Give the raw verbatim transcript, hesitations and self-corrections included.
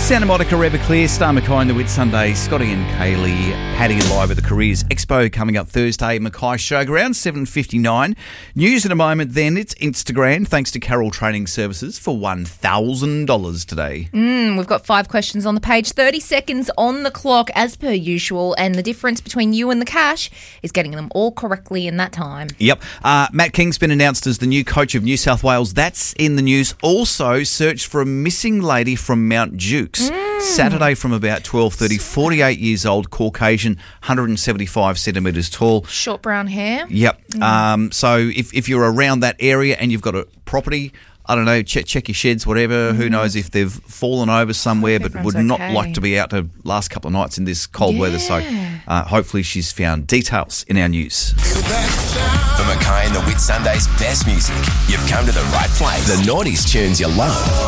Santa Monica, Everclear, Star Mackay and the Whit Sunday, Scotty and Kaylee, Paddy live at the Careers Expo coming up Thursday, Mackay Showground, seven fifty-nine. News in a moment then, it's Instagram, thanks to Carroll Training Services for one thousand dollars today. Mm, we've got five questions on the page, thirty seconds on the clock as per usual, and the difference between you and the cash is getting them all correctly in that time. Yep. Uh, Matt King's been announced as the new coach of New South Wales. That's in the news. Also, search for a missing lady from Mount Dukes. Mm. Saturday from about twelve thirty, forty-eight years old, Caucasian, one hundred seventy-five centimetres tall. Short brown hair. Yep. Mm. Um, so if, if you're around that area and you've got a property, I don't know, check, check your sheds, whatever. Mm. Who knows if they've fallen over somewhere, but would okay. not like to be out the last couple of nights in this cold yeah. weather. So uh, hopefully she's found. Details in our news. For Mackay and the Whit Sunday's best music, you've come to the right place. The noughties tunes you love.